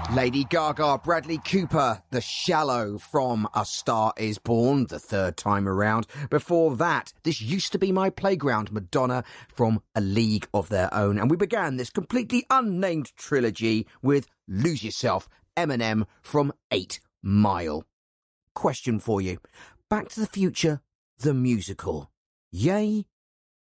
Lady Gaga, Bradley Cooper, The Shallow from A Star Is Born, the third time around. Before that, This Used to Be My Playground, Madonna from A League of Their Own. And we began this completely unnamed trilogy with Lose Yourself, Eminem from 8 Mile. Question for you. Back to the Future, the musical. Yay